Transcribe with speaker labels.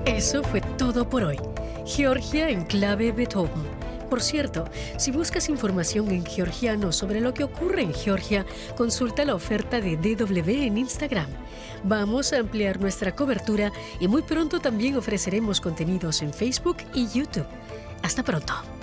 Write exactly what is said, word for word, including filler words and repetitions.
Speaker 1: Eso fue todo por hoy. Georgia en clave Beethoven. Por cierto, si buscas información en georgiano sobre lo que ocurre en Georgia, consulta la oferta de D W en Instagram. Vamos a ampliar nuestra cobertura y muy pronto también ofreceremos contenidos en Facebook y YouTube. Hasta pronto.